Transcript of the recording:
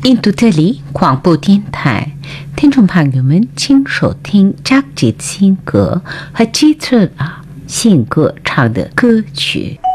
印度这里广播电台，听众朋友们，请收听张杰新歌和基策性歌唱的歌曲。